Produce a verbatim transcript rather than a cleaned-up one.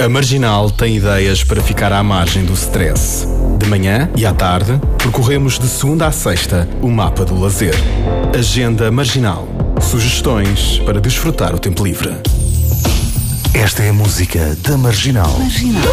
A Marginal tem ideias para ficar à margem do stress. De manhã e à tarde, percorremos de segunda a sexta o mapa do lazer. Agenda Marginal. Sugestões para desfrutar o tempo livre. Esta é a música da Marginal. Marginal.